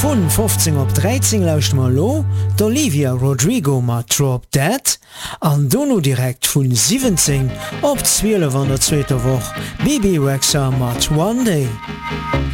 Von 15 op 13 lauscht mal lo, d'Olivia Rodrigo mat Drop Dead, an Dono direkt vun 17 op 12 an der zweiter Woch, Bibi Rexha mat One Day.